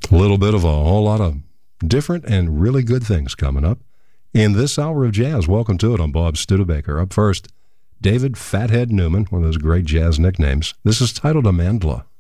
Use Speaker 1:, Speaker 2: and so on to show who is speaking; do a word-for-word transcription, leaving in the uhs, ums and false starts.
Speaker 1: A little bit of a whole lot of different and really good things coming up in this hour of jazz. Welcome to it on Bob Studebaker. Up first, David Fathead Newman, one of those great jazz nicknames. This is titled Amandla.